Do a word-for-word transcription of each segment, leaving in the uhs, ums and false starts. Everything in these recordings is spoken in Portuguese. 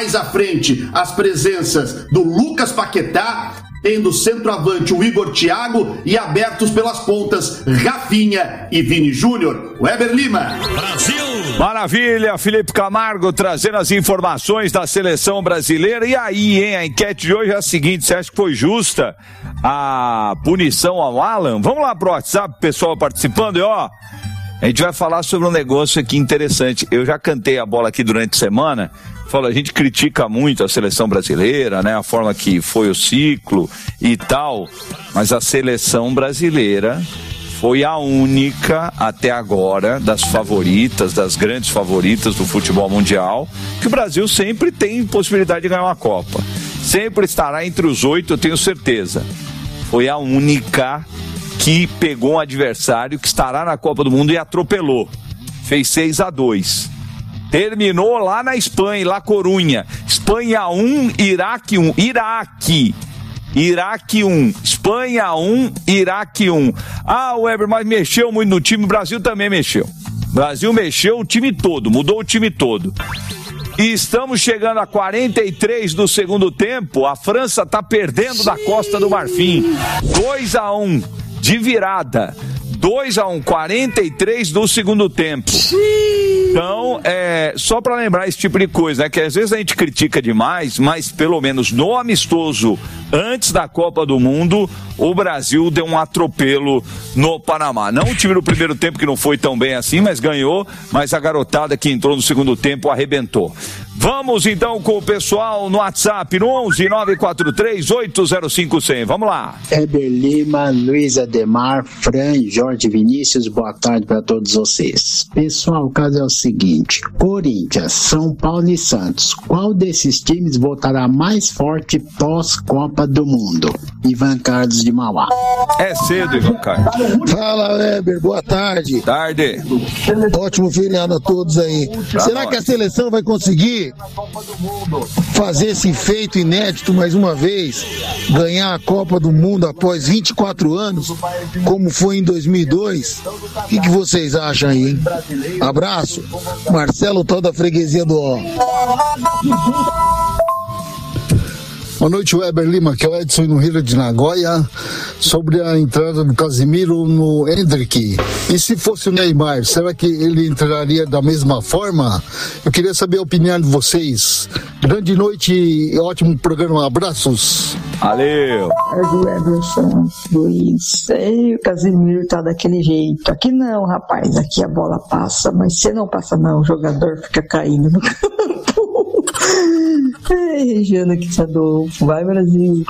Mais à frente, as presenças do Lucas Paquetá, tendo centroavante o Igor Thiago e abertos pelas pontas Rafinha e Vini Júnior. Weber Lima. Brasil! Maravilha, Felipe Camargo trazendo as informações da seleção brasileira. E aí, hein, a enquete de hoje é a seguinte: você acha que foi justa a punição ao Alan? Vamos lá pro WhatsApp, pessoal participando. E ó, a gente vai falar sobre um negócio aqui interessante. Eu já cantei a bola aqui durante a semana. Falo, a gente critica muito a seleção brasileira, né? A forma que foi o ciclo e tal. Mas a seleção brasileira foi a única até agora das favoritas, das grandes favoritas do futebol mundial, que o Brasil sempre tem possibilidade de ganhar uma Copa. Sempre estará entre os oito, eu tenho certeza. Foi a única que pegou um adversário que estará na Copa do Mundo e atropelou. Fez seis a dois. Terminou lá na Espanha, em La Corunha. Espanha um, Iraque um. Iraque. Iraque um. Espanha um, Iraque um. Ah, Weber, mas mexeu muito no time. O Brasil também mexeu. O Brasil mexeu o time todo, mudou o time todo. E estamos chegando a quarenta e três do segundo tempo. A França está perdendo da Costa do Marfim. dois a um de virada. dois a um, quarenta e três do segundo tempo. Então, é, só para lembrar esse tipo de coisa, né, que às vezes a gente critica demais, mas pelo menos no amistoso, antes da Copa do Mundo, o Brasil deu um atropelo no Panamá. Não o time do primeiro tempo, que não foi tão bem assim, mas ganhou, mas a garotada que entrou no segundo tempo arrebentou. Vamos então com o pessoal no WhatsApp, no onze nove quatro três oito zero cinco zero zero. Vamos lá. Weber Lima, Luiz Ademar, Fran, Jorge Vinícius, boa tarde para todos vocês. Pessoal, o caso é o seguinte: Corinthians, São Paulo e Santos. Qual desses times voltará mais forte pós-Copa do Mundo? Ivan Carlos de Mauá. É cedo, Ivan Carlos. Fala, Weber, boa tarde. Tarde. Ótimo feriado a todos aí. Pra Será nós. que a seleção vai conseguir fazer esse feito inédito mais uma vez, ganhar a Copa do Mundo após vinte e quatro anos, como foi em dois mil e dois? O que, que vocês acham aí, hein? Abraço, Marcelo, toda a freguesia do Ó. Boa noite, Weber Lima, que é o Edson no Rio de Nagoya, sobre a entrada do Casemiro no Endrick. E se fosse o Neymar, será que ele entraria da mesma forma? Eu queria saber a opinião de vocês. Grande noite e ótimo programa. Abraços. Valeu. Do Everson, Luiz. Ei, o Casemiro tá daquele jeito. Aqui não, rapaz. Aqui a bola passa, mas se não passa não, o jogador fica caindo no campo. Ei, Regiana Quissadolfo, vai Brasil.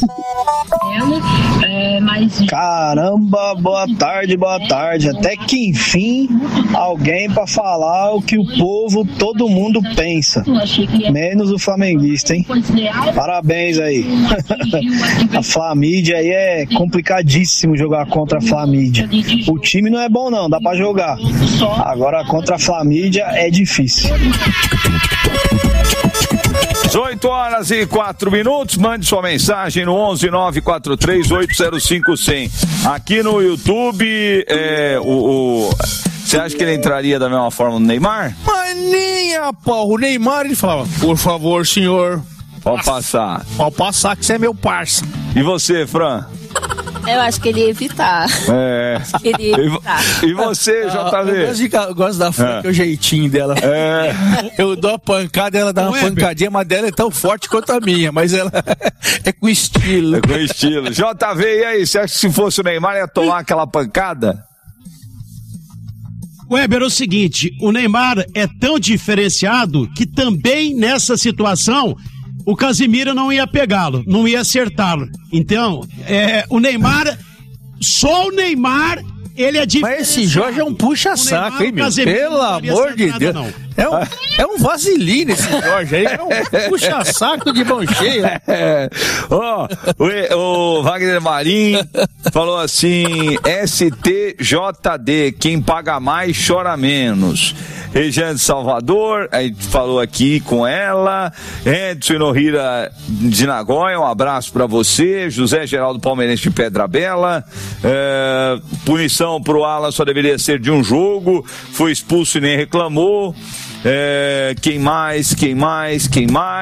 Caramba, boa tarde, boa tarde. Até que enfim alguém pra falar o que o povo, todo mundo pensa, menos o flamenguista, hein? Parabéns aí. A Flamídia aí é complicadíssimo jogar contra a Flamídia. O time não é bom não, dá pra jogar. Agora contra a Flamídia é difícil. dezoito horas e quatro minutos, mande sua mensagem no onze nove quatro três oito zero cinco zero zero. Aqui no YouTube, é, o, o, você acha que ele entraria da mesma forma no Neymar? Mas nem a pau, o Neymar ele falava, por favor, senhor. Pode passar. Pode passar que você é meu parça. E você, Fran? Eu acho que ele ia evitar. É. Ele ia evitar. E você, J V? Eu gosto, de, eu gosto da Fran, é. que é o jeitinho dela. É. Eu dou a pancada, ela dá uma Ué, pancadinha, mas dela é tão forte quanto a minha, mas ela é com estilo. É com estilo. J V, e aí, você acha que se fosse o Neymar ia tomar aquela pancada? Weber, é o seguinte, o Neymar é tão diferenciado que também nessa situação o Casemiro não ia pegá-lo, não ia acertá-lo. Então, é, o Neymar, só o Neymar, ele é diferenciado. Mas esse Jorge é um puxa-saco, hein, meu? Pelo amor de Deus. Não. É um, é um vaselina esse Jorge aí, é um puxa-saco de mão cheia. É. Oh, o, o Wagner Marim falou assim, S T J D, quem paga mais chora menos. Regiane Salvador, a gente falou aqui com ela. Edson Nohira de Nagoya, um abraço pra você. José Geraldo Palmeirense de Pedra Bela. É, punição pro Alan só deveria ser de um jogo. Foi expulso e nem reclamou. É, quem mais? Quem mais? Quem mais?